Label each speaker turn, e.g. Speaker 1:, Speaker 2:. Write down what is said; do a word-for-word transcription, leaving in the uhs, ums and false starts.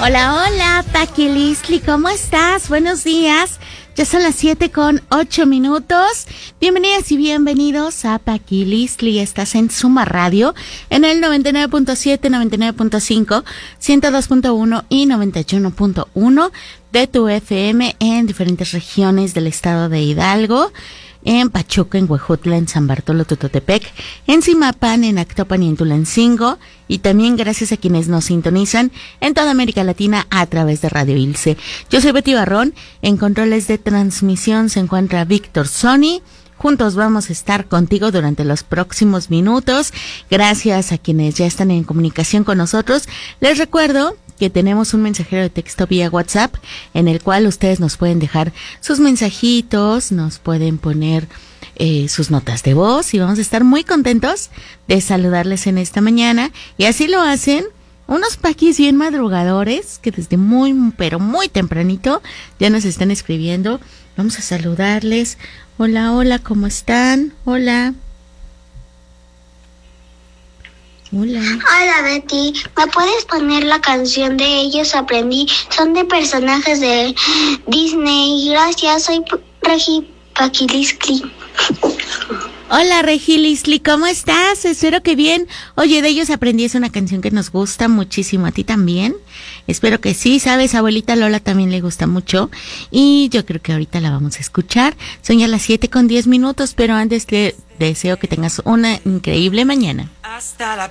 Speaker 1: Hola, hola, Paqui Listli, ¿cómo estás? Buenos días. Ya son las siete con ocho minutos. Bienvenidas y bienvenidos a Paqui Listli. Estás en Suma Radio, en el noventa y nueve punto siete, noventa y nueve punto cinco, ciento dos punto uno y noventa y uno punto uno de tu F M en diferentes regiones del estado de Hidalgo, en Pachuca, en Huejutla, en San Bartolo, Tototepec, en Zimapan, en Actopan y en Tulancingo, y también gracias a quienes nos sintonizan en toda América Latina a través de Radio Ilse. Yo soy Betty Barrón, en controles de transmisión se encuentra Víctor Sony. Juntos vamos a estar contigo durante los próximos minutos. Gracias a quienes ya están en comunicación con nosotros. Les recuerdo que tenemos un mensajero de texto vía WhatsApp en el cual ustedes nos pueden dejar sus mensajitos, nos pueden poner eh, sus notas de voz y vamos a estar muy contentos de saludarles en esta mañana. Y así lo hacen unos paquis bien madrugadores que desde muy, pero muy tempranito ya nos están escribiendo. Vamos a saludarles. Hola, hola, ¿cómo están? Hola. Hola.
Speaker 2: Hola Betty, ¿me puedes poner la canción de Ellos Aprendí? Son de personajes de Disney. Gracias, soy Regi Paqui Listli.
Speaker 1: Hola Regi Listli, ¿cómo estás? Espero que bien. Oye, de Ellos Aprendí es una canción que nos gusta muchísimo. ¿A ti también? Espero que sí, sabes, abuelita Lola también le gusta mucho y yo creo que ahorita la vamos a escuchar. Son ya las siete con diez minutos, pero antes te deseo que tengas una increíble mañana.
Speaker 3: Hasta la